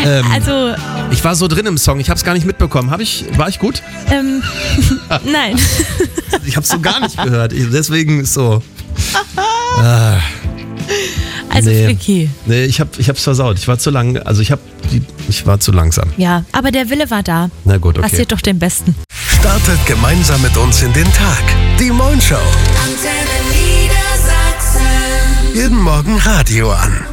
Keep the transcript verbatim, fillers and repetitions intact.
Ähm, Also, ich war so drin im Song, ich habe es gar nicht mitbekommen. Hab ich, war ich gut? ähm, nein. Ich habe es so gar nicht gehört. Ich, deswegen ist so. Ah, Also nee. Flicky. Nee, ich habe ich hab's versaut. Ich war zu lang, also ich, hab die, ich war zu langsam. Ja, aber der Wille war da. Na gut, okay. Passiert doch den Besten. Startet gemeinsam mit uns in den Tag. Die Moin Show. Antenne Niedersachsen. Jeden Morgen Radio an.